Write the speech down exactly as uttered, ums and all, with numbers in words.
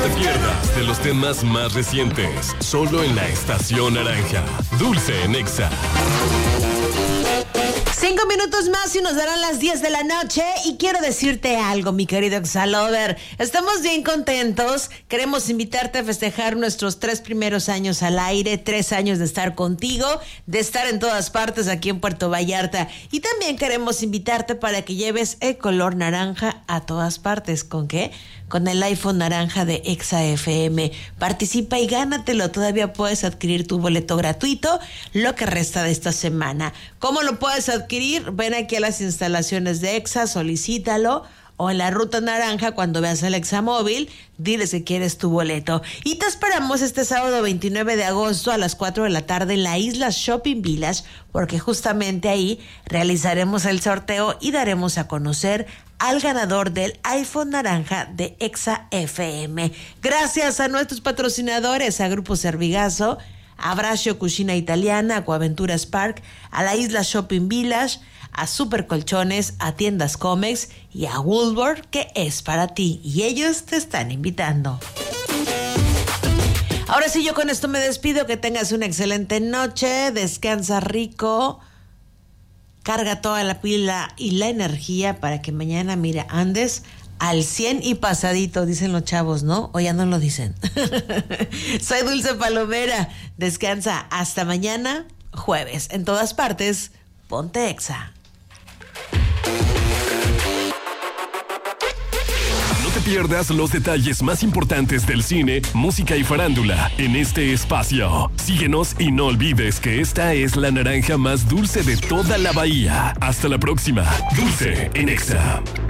te pierdas de los temas más recientes, solo en la Estación Naranja. Dulce en Exa. Cinco minutos más y nos darán las diez de la noche. Y quiero decirte algo, mi querido Exalover. Estamos bien contentos. Queremos invitarte a festejar nuestros tres primeros años al aire. Tres años de estar contigo, de estar en todas partes aquí en Puerto Vallarta. Y también queremos invitarte para que lleves el color naranja a todas partes. ¿Con qué? Con el iPhone naranja de Exa F M. Participa y gánatelo. Todavía puedes adquirir tu boleto gratuito lo que resta de esta semana. ¿Cómo lo puedes adquirir? Ven aquí a las instalaciones de Exa, solicítalo. O en la ruta naranja, cuando veas el Examóvil, diles que quieres tu boleto. Y te esperamos este sábado veintinueve de agosto a las cuatro de la tarde en la Isla Shopping Village, porque justamente ahí realizaremos el sorteo y daremos a conocer al ganador del iPhone naranja de Exa F M. Gracias a nuestros patrocinadores, a Grupo Servigazo, a Brasio Cucina Italiana, a Acuaventuras Park, a la Isla Shopping Village, a Super Colchones, a Tiendas Comex y a Woolworth, que es para ti. Y ellos te están invitando. Ahora sí, yo con esto me despido. Que tengas una excelente noche. Descansa rico. Carga toda la pila y la energía para que mañana, mira, andes al cien y pasadito, dicen los chavos, ¿no? O ya no lo dicen. Soy Dulce Palomera. Descansa hasta mañana, jueves. En todas partes, ponte Exa. No te pierdas los detalles más importantes del cine, música y farándula en este espacio. Síguenos y no olvides que esta es la naranja más dulce de toda la bahía. Hasta la próxima. Dulce en Exa.